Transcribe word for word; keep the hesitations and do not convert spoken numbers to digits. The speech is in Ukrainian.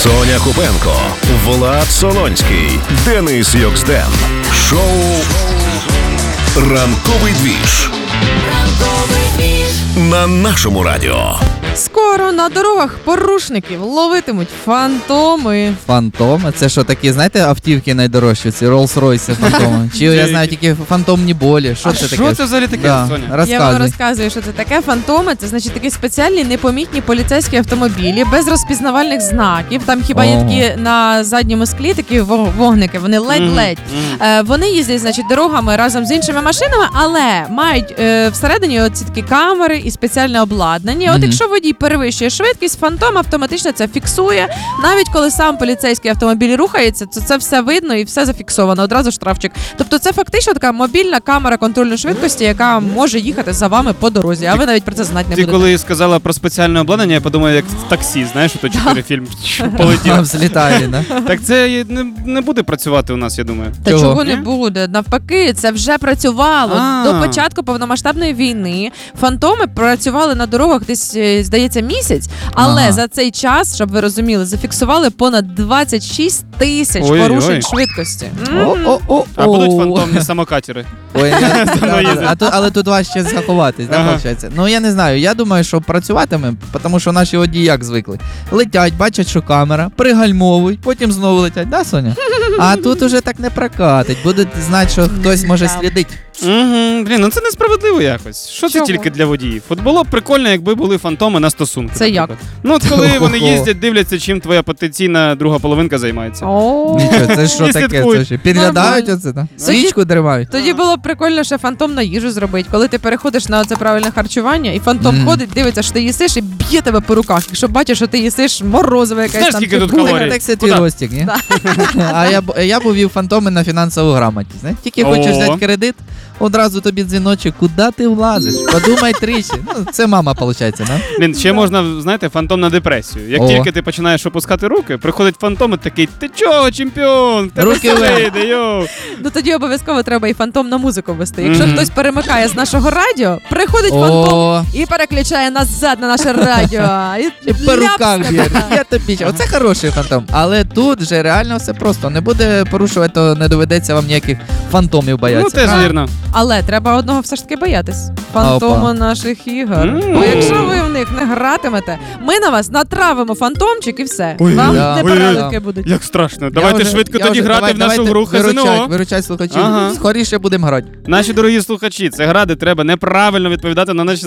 Соня Купенко, Влад Солонський, Денис Йоксден. Шоу «Ранковий двіж» на нашому радіо. Скоро на дорогах порушників ловитимуть фантоми. Фантоми? Це що такі, знаєте, автівки найдорожчі? Ці Роллс-Ройси фантоми? Чи я знаю тільки фантомні болі? Що А це таке? що це взагалі таке, Да, Соня? Я вам розказуй. розказую, що це таке. Фантоми — це значить такі спеціальні непомітні поліцейські автомобілі без розпізнавальних знаків. Там хіба є Ого. такі на задньому склі такі во- вогники, вони ледь-ледь. Мгм. Е, вони їздять, значить, дорогами разом з іншими машинами, але мають е, всередині оці такі камери і спеціальне обладнання. От Мгм. якщо водій перевищує швидкість, фантом автоматично це фіксує. Навіть коли сам поліцейський автомобіль рухається, то це все видно і все зафіксовано. Одразу штрафчик. Тобто це фактично така мобільна камера контролю швидкості, яка може їхати за вами по дорозі, а ви навіть про це знати не Ти будете. коли сказала про спеціальне обладнання, я подумав, як в таксі, знаєш, ото чотири фільм полетів. А, взлітає, да? Так це не, не буде працювати у нас, я думаю. Та Чого? чого, Ні? не буде? Навпаки, це вже працювало. А. До початку повномасштабної війни фантоми працювали на дорогах десь, е, здається, місяць, але Ага. за цей час, щоб ви розуміли, зафіксували понад двадцять шість тисяч Ой-ой. порушень швидкості. М. О-о-о-о. А будуть фантомні самокатери. Ой, я- За мною да, їздять. да, а тут- але тут важче заховатись, да, Ага. виходить? Ну я не знаю, я думаю, що працюватиме, тому що наші водії як звикли. Летять, бачать, що камера, пригальмовують, потім знову летять, да, Соня? А тут уже так не прокатить, будуть знати, що хтось може Да. слідить. Угу. Блін, ну це несправедливо якось. Що це Чого? тільки для водіїв? От було б прикольно, якби були фантоми на стосунки. Це наприклад. Ну от коли вони їздять, дивляться, чим твоя потенційна друга половинка займається. О. Нічого, це що І таке? слідкують. Це що, підглядають Нормально. оце, да? Свічку тримають. Тоді було б прикольно ще фантом на їжу зробити. Коли ти переходиш на це правильне харчування, і фантом Мгм. ходить, дивиться, що ти їсиш, і б'є тебе по руках. Якщо бачиш, що ти їсиш морозиво якесь Знаєш, там. скільки чи тут булка. калорій? Так це твій Куда? ростик, ні? А я, б- я б увів фантоми на фінансову грамотність. Знаєш? Тільки хочеш О. взяти кредит, одразу тобі дзвіночок, куди ти влазиш? Подумай тричі. Ну, це мама, виходить, да? Блін, ще можна, знаєте, фантом на депресію. Як О. тільки ти починаєш опускати руки, приходить фантом і такий: ти чого, чемпіон? В тебе Руки все вверх. вийде, йоу. Ну тоді обов'язково треба і фантомну музику вести. Якщо Мгм. хтось перемикає з нашого радіо, приходить фантом О, і переключає назад на наше радіо. І, і по руках ляпс б'є. тебе. Я тобі. ще- Оце хороший фантом. Але тут вже реально все просто. Не буде порушувати, то не доведеться вам ніяких фантомів Ну боятися. теж А. вірно. Але треба одного все ж таки боятись. Фантому Опа. наших ігор. М. Бо якщо ви в них не гратимете, ми на вас натравимо фантомчик і все. Ой, Вам да. непереливки будуть. Як страшно. Я Давайте вже- швидко я тоді вже- грати давай- в нашу давайте гру виручать, казино. виручать слухачів. Ага. Скоріше будемо грати. Наші дорогі слухачі, це гра, де треба неправильно відповідати на наші